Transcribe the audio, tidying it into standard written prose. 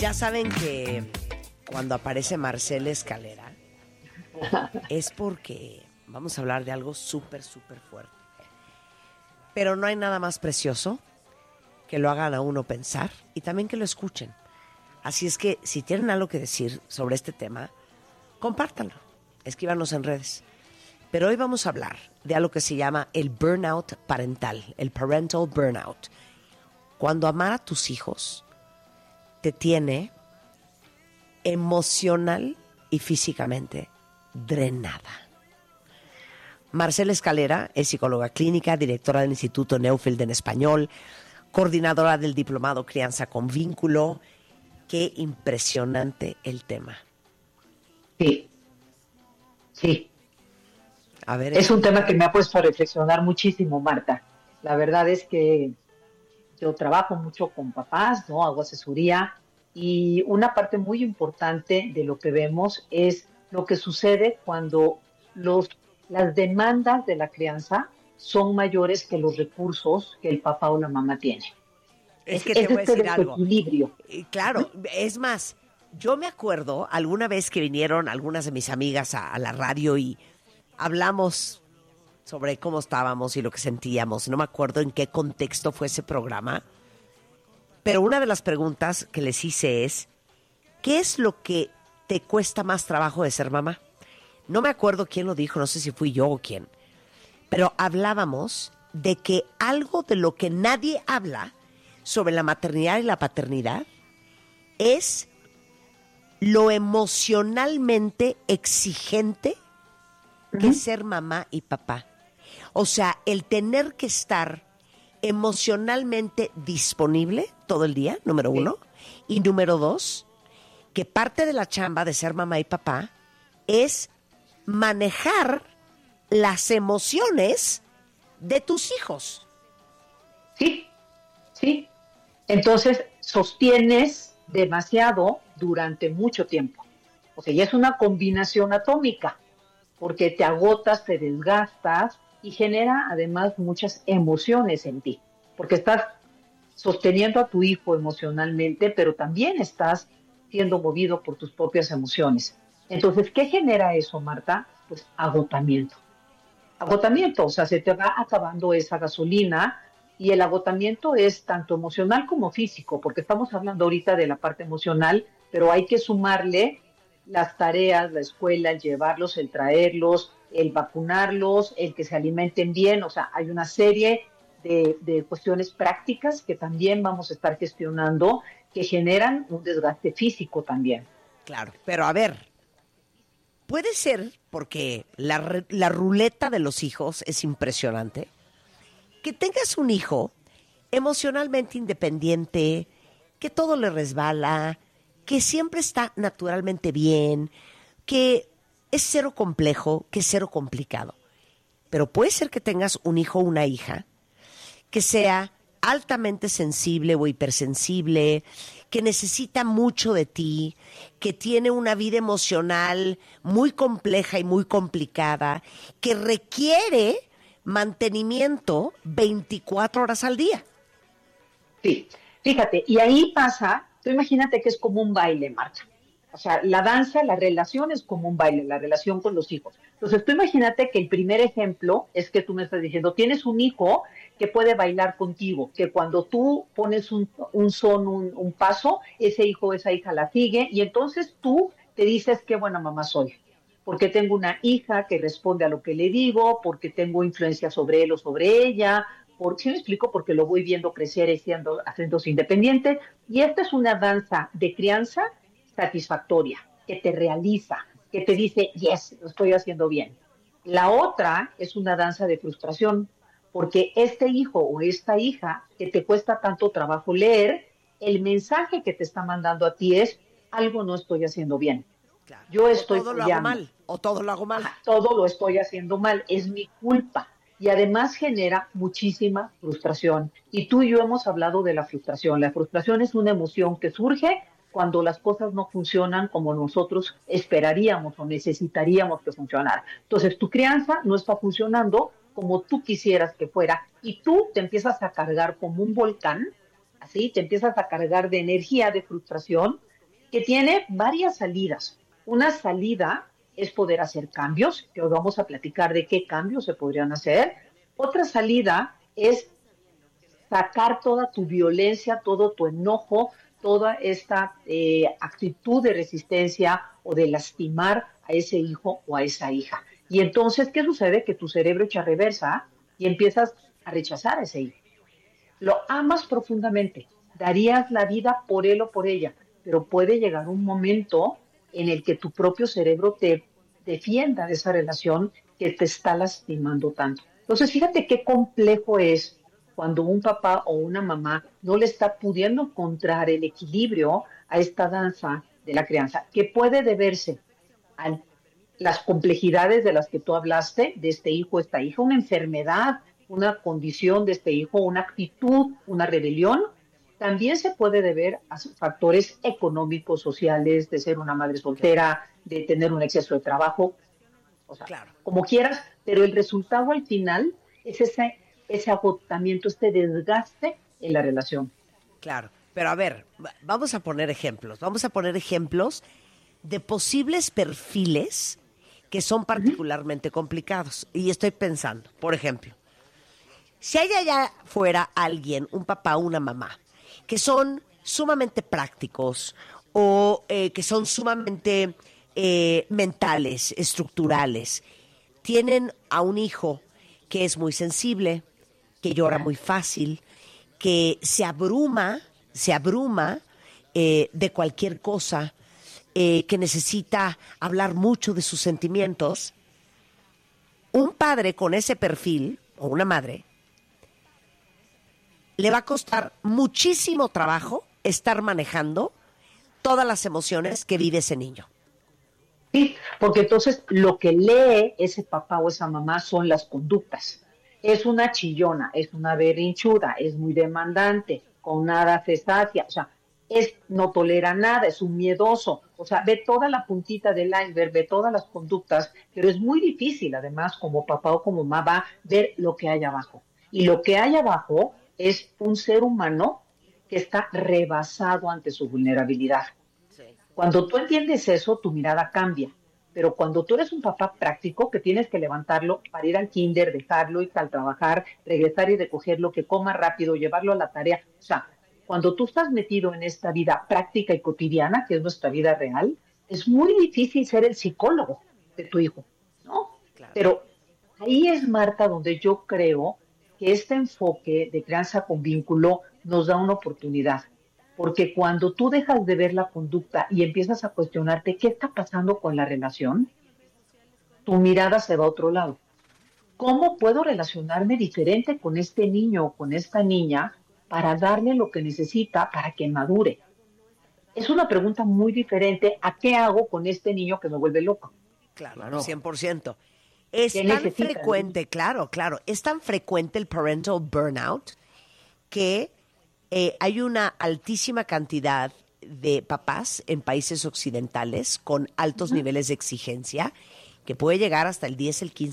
Ya saben que cuando aparece Marcela Escalera es porque vamos a hablar de algo súper, súper fuerte. Pero no hay nada más precioso que lo hagan a uno pensar y también que lo escuchen. Así es que si tienen algo que decir sobre este tema, compártanlo, escríbanos en redes. Pero hoy vamos a hablar de algo que se llama el burnout parental, el parental burnout. Cuando amar a tus hijos te tiene emocional y físicamente drenada. Marcela Escalera es psicóloga clínica, directora del Instituto Neufeld en español, coordinadora del diplomado Crianza con Vínculo. Qué impresionante el tema. Sí, sí. A ver, es un tema que me ha puesto a reflexionar muchísimo, Marta. La verdad es que yo trabajo mucho con papás, ¿no? Hago asesoría y una parte muy importante de lo que vemos es lo que sucede cuando las demandas de la crianza son mayores que los recursos que el papá o la mamá tiene. es que te Es voy a este decir algo. desequilibrio. Claro, es más, yo me acuerdo alguna vez que vinieron algunas de mis amigas a la radio y hablamos sobre cómo estábamos y lo que sentíamos. No me acuerdo en qué contexto fue ese programa, pero una de las preguntas que les hice es, ¿qué es lo que te cuesta más trabajo de ser mamá? No me acuerdo quién lo dijo, no sé si fui yo o quién, pero hablábamos de que algo de lo que nadie habla sobre la maternidad y la paternidad es lo emocionalmente exigente que es ser mamá y papá. O sea, el tener que estar emocionalmente disponible todo el día, número uno. Y número dos, que parte de la chamba de ser mamá y papá es manejar las emociones de tus hijos. Sí, sí. Entonces, sostienes demasiado durante mucho tiempo. O sea, ya es una combinación atómica, porque te agotas, te desgastas y genera además muchas emociones en ti, porque estás sosteniendo a tu hijo emocionalmente, pero también estás siendo movido por tus propias emociones. Entonces, ¿qué genera eso, Marta? Pues agotamiento. Agotamiento, o sea, se te va acabando esa gasolina y el agotamiento es tanto emocional como físico, porque estamos hablando ahorita de la parte emocional, pero hay que sumarle las tareas, la escuela, el llevarlos, el traerlos, el vacunarlos, el que se alimenten bien, o sea, hay una serie de cuestiones prácticas que también vamos a estar gestionando que generan un desgaste físico también. Claro, pero a ver, puede ser, porque la ruleta de los hijos es impresionante, que tengas un hijo emocionalmente independiente, que todo le resbala, que siempre está naturalmente bien, que es cero complejo, que es cero complicado. Pero puede ser que tengas un hijo o una hija que sea altamente sensible o hipersensible, que necesita mucho de ti, que tiene una vida emocional muy compleja y muy complicada, que requiere mantenimiento 24 horas al día. Sí, fíjate, y ahí pasa, tú imagínate que es como un baile, Marta. O sea, la danza, la relación es como un baile, la relación con los hijos. Entonces, tú imagínate que el primer ejemplo es que tú me estás diciendo, tienes un hijo que puede bailar contigo, que cuando tú pones un son, un paso, ese hijo o esa hija la sigue, y entonces tú te dices, qué buena mamá soy, porque tengo una hija que responde a lo que le digo, porque tengo influencia sobre él o sobre ella, ¿sí me explico? Porque lo voy viendo crecer y haciéndose independiente. Y esta es una danza de crianza satisfactoria, que te realiza, que te dice, yes, lo estoy haciendo bien. La otra es una danza de frustración, porque este hijo o esta hija que te cuesta tanto trabajo leer, el mensaje que te está mandando a ti es, algo no estoy haciendo bien. Claro. Yo O estoy todo lo hago fallando. mal, o todo lo hago mal. Ajá, todo lo estoy haciendo mal, es mi culpa. Y además genera muchísima frustración. Y tú y yo hemos hablado de la frustración. La frustración es una emoción que surge cuando las cosas no funcionan como nosotros esperaríamos o necesitaríamos que funcionara. Entonces, tu crianza no está funcionando como tú quisieras que fuera y tú te empiezas a cargar como un volcán, así, te empiezas a cargar de energía, de frustración, que tiene varias salidas. Una salida es poder hacer cambios, que hoy vamos a platicar de qué cambios se podrían hacer. Otra salida es sacar toda tu violencia, todo tu enojo, toda esta actitud de resistencia o de lastimar a ese hijo o a esa hija. Y entonces, ¿qué sucede? Que tu cerebro echa reversa y empiezas a rechazar a ese hijo. Lo amas profundamente, darías la vida por él o por ella, pero puede llegar un momento en el que tu propio cerebro te defienda de esa relación que te está lastimando tanto. Entonces, fíjate qué complejo es cuando un papá o una mamá no le está pudiendo encontrar el equilibrio a esta danza de la crianza, que puede deberse a las complejidades de las que tú hablaste, de este hijo, esta hija, una enfermedad, una condición de este hijo, una actitud, una rebelión. También se puede deber a factores económicos, sociales, de ser una madre soltera, de tener un exceso de trabajo, o sea, claro, como quieras, pero el resultado al final es ese agotamiento, este desgaste en la relación. Claro, pero a ver, vamos a poner ejemplos de posibles perfiles que son particularmente complicados. Y estoy pensando, por ejemplo, si hay allá fuera alguien, un papá o una mamá, que son sumamente prácticos o que son sumamente mentales, estructurales, tienen a un hijo que es muy sensible, que llora muy fácil, que se abruma de cualquier cosa, que necesita hablar mucho de sus sentimientos. Un padre con ese perfil, o una madre, le va a costar muchísimo trabajo estar manejando todas las emociones que vive ese niño. Sí, porque entonces lo que lee ese papá o esa mamá son las conductas. Es una chillona, es una berrinchuda, es muy demandante, con nada se sacia, o sea, no tolera nada, es un miedoso, o sea, ve toda la puntita del iceberg, ve todas las conductas, pero es muy difícil además como papá o como mamá ver lo que hay abajo. Y lo que hay abajo es un ser humano que está rebasado ante su vulnerabilidad. Sí. Cuando tú entiendes eso, tu mirada cambia. Pero cuando tú eres un papá práctico, que tienes que levantarlo para ir al kinder, dejarlo, ir al trabajar, regresar y recogerlo, que coma rápido, llevarlo a la tarea, o sea, cuando tú estás metido en esta vida práctica y cotidiana, que es nuestra vida real, es muy difícil ser el psicólogo de tu hijo, ¿no? Claro. Pero ahí es, Marta, donde yo creo que este enfoque de crianza con vínculo nos da una oportunidad. Porque cuando tú dejas de ver la conducta y empiezas a cuestionarte qué está pasando con la relación, tu mirada se va a otro lado. ¿Cómo puedo relacionarme diferente con este niño o con esta niña para darle lo que necesita para que madure? Es una pregunta muy diferente a qué hago con este niño que me vuelve loco. Claro, 100%. Es tan frecuente, claro, es tan frecuente el parental burnout que hay una altísima cantidad de papás en países occidentales con altos niveles de exigencia que puede llegar hasta el 10, el